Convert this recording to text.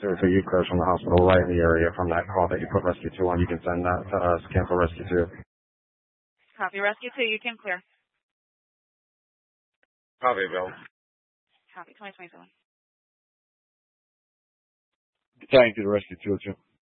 if you clear from the hospital right in the area from that call that you put Rescue 2 on, you can send that to us, cancel Rescue 2. Copy. Rescue 2, you can clear. Copy, Bill. Copy. 2027. Thank you to Rescue 2.